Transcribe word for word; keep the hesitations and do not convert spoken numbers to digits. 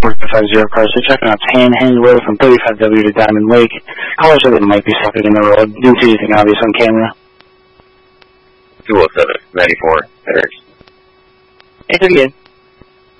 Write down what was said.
four five zero cars. They're checking out Panhandle Road from thirty-five W to Diamond Lake. Caller said it might be stuck in the road. Didn't see anything obvious on camera. two oh seven, ninety-four, Eric. It's again.